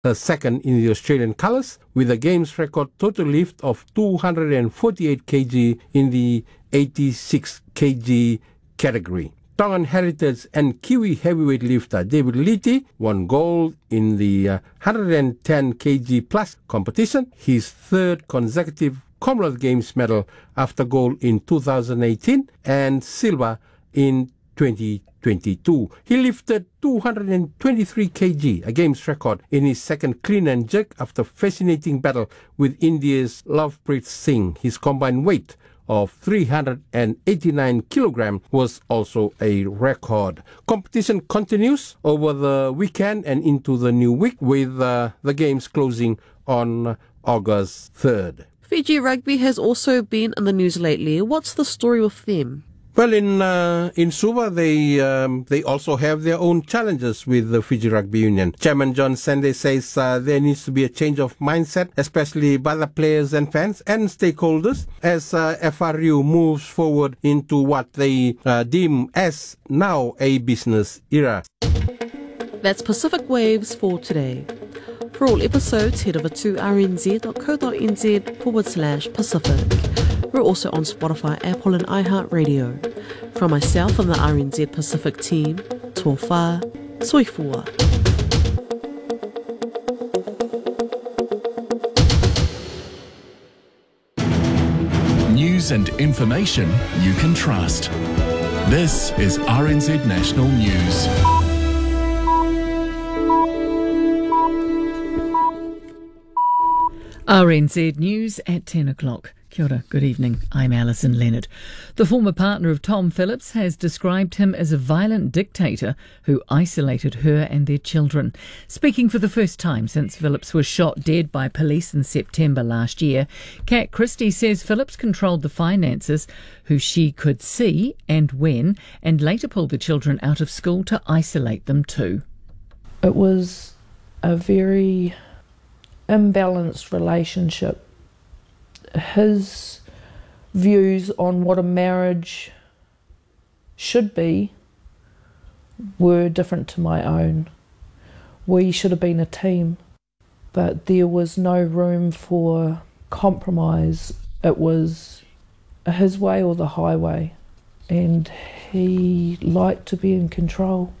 her second in the Australian colours, with a games record total lift of 248 kg in the 86 kg category. Tongan heritage and Kiwi heavyweight lifter David Liti won gold in the 110 kg plus competition, his third consecutive Commonwealth Games medal after gold in 2018 and silver in 2022. He lifted 223 kg, a games record, in his second clean and jerk after fascinating battle with India's Lovepreet Singh. His combined weight of 389 kilograms was also a record. Competition continues over the weekend and into the new week, with the games closing on August 3rd. Fiji Rugby has also been in the news lately. What's the story with them? Well, in Suva, they also have their own challenges with the Fiji Rugby Union. Chairman John Sende says there needs to be a change of mindset, especially by the players and fans and stakeholders, as FRU moves forward into what they deem as now a business era. That's Pacific Waves for today. For all episodes, head over to rnz.co.nz/Pacific. We're also on Spotify, Apple and iHeartRadio. From myself and the RNZ Pacific team, tō whā, soifua. News and information you can trust. This is RNZ National News. RNZ News at 10 o'clock. Kia ora, good evening. I'm Alison Leonard. The former partner of Tom Phillips has described him as a violent dictator who isolated her and their children. Speaking for the first time since Phillips was shot dead by police in September last year, Kat Christie says Phillips controlled the finances, who she could see and when, and later pulled the children out of school to isolate them too. It was a very imbalanced relationship. His views on what a marriage should be were different to my own. We should have been a team, but there was no room for compromise. It was his way or the highway, and he liked to be in control.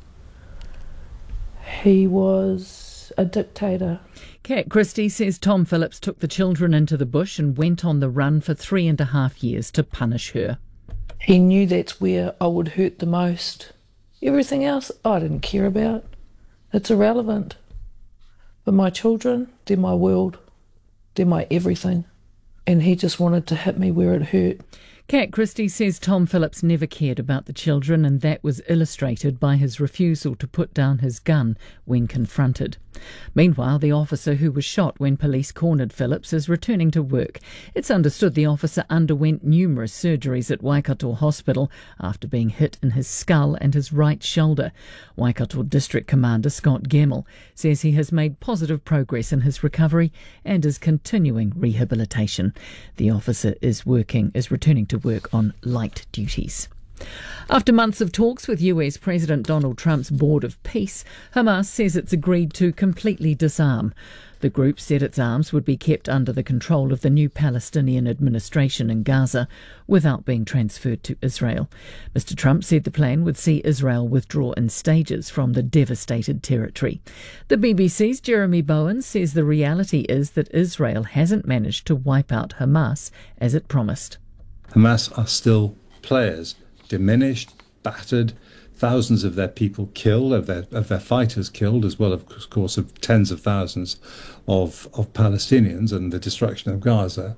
He was a dictator. Kat Christie says Tom Phillips took the children into the bush and went on the run for 3.5 years to punish her. He knew that's where I would hurt the most. Everything else I didn't care about. It's irrelevant. But my children, they're my world. They're my everything. And he just wanted to hit me where it hurt. Kat Christie says Tom Phillips never cared about the children, and that was illustrated by his refusal to put down his gun when confronted. Meanwhile, the officer who was shot when police cornered Phillips is returning to work. It's understood the officer underwent numerous surgeries at Waikato Hospital after being hit in his skull and his right shoulder. Waikato District Commander Scott Gemmell says he has made positive progress in his recovery and is continuing rehabilitation. The officer is returning to work on light duties. After months of talks with US President Donald Trump's Board of Peace, Hamas says it's agreed to completely disarm. The group said its arms would be kept under the control of the new Palestinian administration in Gaza without being transferred to Israel. Mr. Trump said the plan would see Israel withdraw in stages from the devastated territory. The BBC's Jeremy Bowen says the reality is that Israel hasn't managed to wipe out Hamas as it promised. Hamas are still players, diminished, battered, thousands of their people killed, of their fighters killed, as well, of course, of tens of thousands of Palestinians and the destruction of Gaza.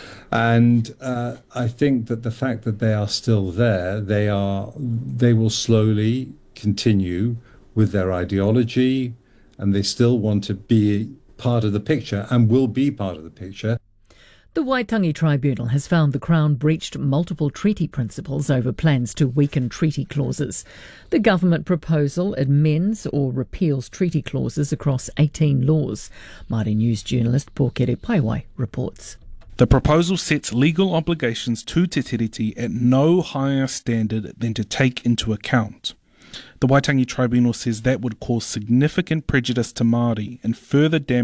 And I think that the fact that they are still there, they will slowly continue with their ideology, and they still want to be part of the picture and will be part of the picture. The Waitangi Tribunal has found the Crown breached multiple treaty principles over plans to weaken treaty clauses. The government proposal amends or repeals treaty clauses across 18 laws. Māori News journalist Pōkere Paiwai reports. The proposal sets legal obligations to Te Tiriti at no higher standard than to take into account. The Waitangi Tribunal says that would cause significant prejudice to Māori and further damage